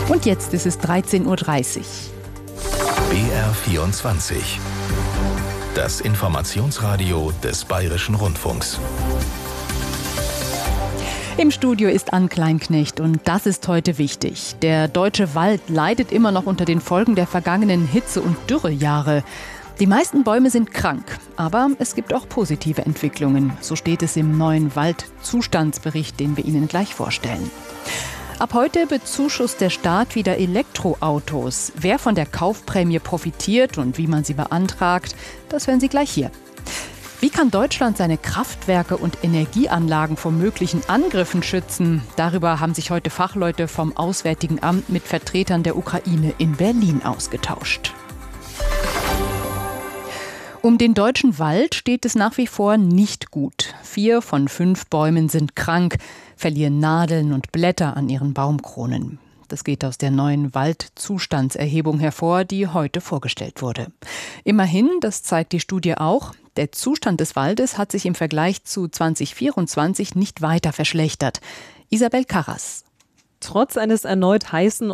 Und jetzt ist es 13:30 Uhr. BR24. Das Informationsradio des Bayerischen Rundfunks. Im Studio ist Ann Kleinknecht und das ist heute wichtig. Der deutsche Wald leidet immer noch unter den Folgen der vergangenen Hitze- und Dürrejahre. Die meisten Bäume sind krank, aber es gibt auch positive Entwicklungen. So steht es im neuen Waldzustandsbericht, den wir Ihnen gleich vorstellen. Ab heute bezuschusst der Staat wieder Elektroautos. Wer von der Kaufprämie profitiert und wie man sie beantragt, das hören Sie gleich hier. Wie kann Deutschland seine Kraftwerke und Energieanlagen vor möglichen Angriffen schützen? Darüber haben sich heute Fachleute vom Auswärtigen Amt mit Vertretern der Ukraine in Berlin ausgetauscht. Um den deutschen Wald steht es nach wie vor nicht gut. 4 von 5 Bäumen sind krank, verlieren Nadeln und Blätter an ihren Baumkronen. Das geht aus der neuen Waldzustandserhebung hervor, die heute vorgestellt wurde. Immerhin, das zeigt die Studie auch, der Zustand des Waldes hat sich im Vergleich zu 2024 nicht weiter verschlechtert. Isabel Karras. Trotz eines erneut heißen